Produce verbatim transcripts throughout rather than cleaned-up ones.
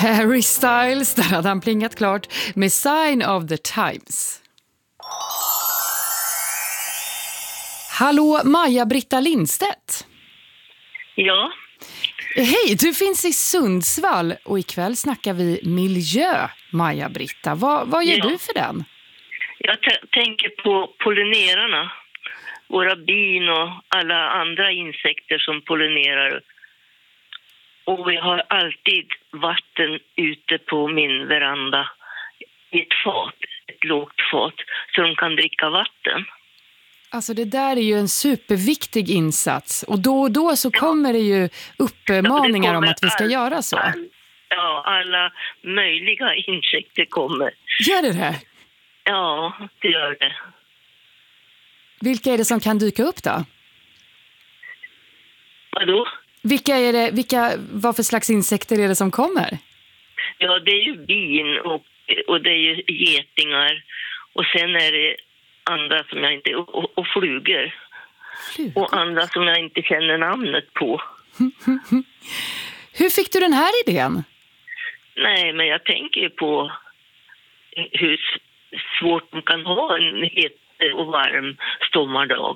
Harry Styles, där hade han plingat klart med Sign of the Times. Hallå, Maja-Britta Lindstedt. Ja. Hej, du finns i Sundsvall och ikväll snackar vi miljö, Maja-Britta. Vad, vad gör Ja. du för den? Jag t- tänker på pollinerarna. Våra bin och alla andra insekter som pollinerar. Och vi har alltid vatten ute på min veranda i ett fat, ett lågt fat, så de kan dricka vatten. Alltså det där är ju en superviktig insats och då och då så kommer det ju uppmaningar ja, om att vi ska all, göra så. All, ja, alla möjliga insekter kommer. Gör det det? Ja, det gör det. Vilka är det som kan dyka upp då? Vadå? Vilka är det, vilka, vad för slags insekter är det som kommer? Ja, det är ju bin och, och det är ju getingar. Och sen är det andra som jag inte... Och, och flugor. Flugor. Och andra som jag inte känner namnet på. Hur fick du den här idén? Nej, men jag tänker ju på hur svårt man kan ha en het och varm sommardag.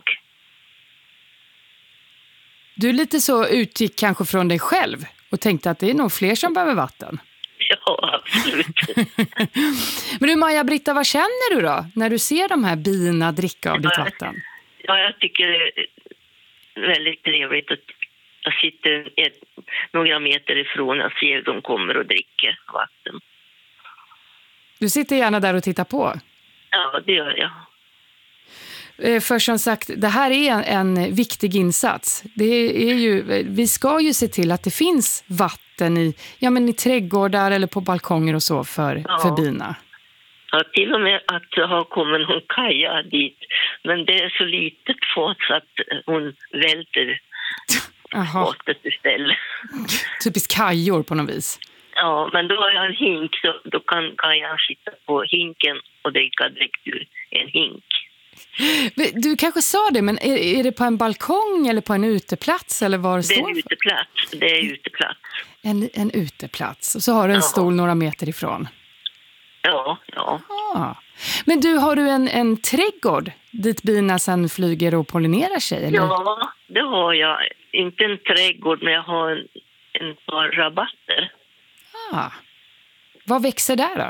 Du lite så utgick kanske från dig själv och tänkte att det är nog fler som behöver vatten. Ja, absolut. Men du Maja-Britta, vad känner du då när du ser de här bina dricka av ditt vatten? Ja, jag tycker det är väldigt trevligt att jag sitter ett, några meter ifrån och ser att de kommer och dricker vatten. Du sitter gärna där och tittar på? Ja, det gör jag. För som sagt, det här är en, en viktig insats. Det är ju, vi ska ju se till att det finns vatten i, ja, men i trädgårdar eller på balkonger och så för, ja. för bina. Ja, till och med att det har kommit någon kaja dit. Men det är så litet fat så att hon välter fatet istället. Typiskt kajor på något vis. Ja, men då har jag en hink så då kan kajan sitta på hinken och dricka direkt ur en hink. Du kanske sa det, men är, är det på en balkong eller på en uteplats? Eller var det, det är står? en uteplats. Det är uteplats. En, en uteplats. Och så har du en ja. stol några meter ifrån. Ja, ja. Ah. Men du, har du en, en trädgård dit bina sen flyger och pollinerar sig? Eller? Ja, det har jag. Inte en trädgård, men jag har en, en par rabatter. Ah. Vad växer där då?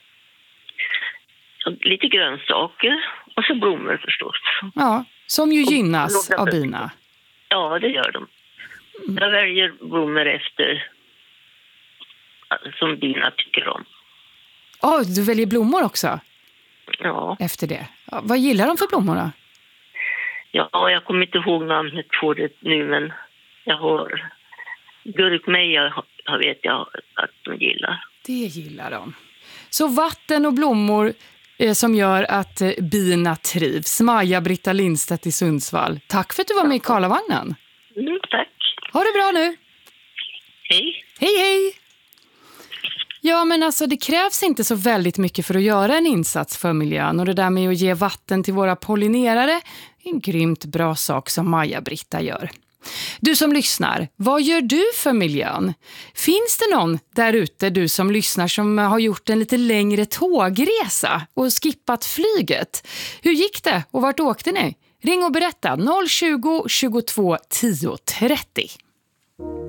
Lite grönsaker och så blommor förstås. Ja, som ju gynnas och, av bina. Ja, det gör de. Jag väljer blommor efter som bina tycker om. Ja, oh, du väljer blommor också? Ja. Efter det. Ja, vad gillar de för blommor då? Ja, jag kommer inte ihåg namnet på det nu, men jag har gurkmeja jag vet jag att de gillar. Det gillar de. Så vatten och blommor eh, som gör att eh, bina trivs. Maja-Britta Lindstedt i Sundsvall. Tack för att du var med i Karlavagnen. Mm, tack. Ha det bra nu. Hej. Hej, hej. Ja, men alltså det krävs inte så väldigt mycket för att göra en insats för miljön. Och det där med att ge vatten till våra pollinerare är en grymt bra sak som Maja-Britta gör. Du som lyssnar, vad gör du för miljön? Finns det någon där ute, du som lyssnar, som har gjort en lite längre tågresa och skippat flyget? Hur gick det och vart åkte ni? Ring och berätta noll tjugo, tjugotvå, tio trettio.